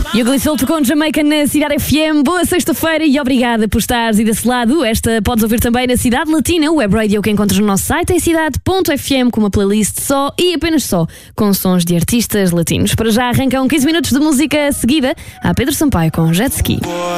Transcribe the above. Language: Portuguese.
E o Glissolto com Jamaica na Cidade FM. Boa sexta-feira e obrigada por estares aí desse lado. Esta podes ouvir também na Cidade Latina, web radio que encontras no nosso site, em cidade.fm, com uma playlist só e apenas só com sons de artistas latinos. Para já arrancam 15 minutos de música seguida a Pedro Sampaio com Jet Ski.